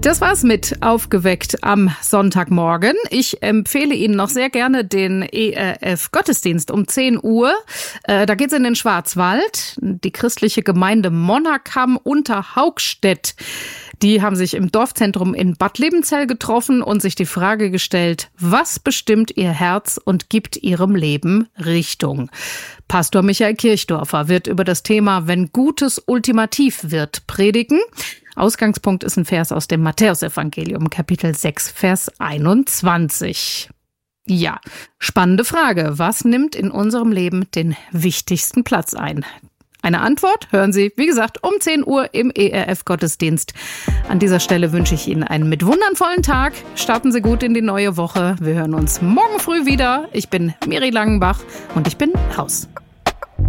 Das war's mit Aufgeweckt am Sonntagmorgen. Ich empfehle Ihnen noch sehr gerne den ERF-Gottesdienst um 10 Uhr. Da geht's in den Schwarzwald. Die christliche Gemeinde Monacam unter Haugstedt. Die haben sich im Dorfzentrum in Bad Liebenzell getroffen und sich die Frage gestellt, was bestimmt ihr Herz und gibt ihrem Leben Richtung? Pastor Michael Kirchdorfer wird über das Thema Wenn Gutes ultimativ wird predigen. Ausgangspunkt ist ein Vers aus dem Matthäusevangelium, Kapitel 6, Vers 21. Ja, spannende Frage. Was nimmt in unserem Leben den wichtigsten Platz ein? Eine Antwort hören Sie, wie gesagt, um 10 Uhr im ERF-Gottesdienst. An dieser Stelle wünsche ich Ihnen einen mit wundervollen Tag. Starten Sie gut in die neue Woche. Wir hören uns morgen früh wieder. Ich bin Miri Langenbach und ich bin raus.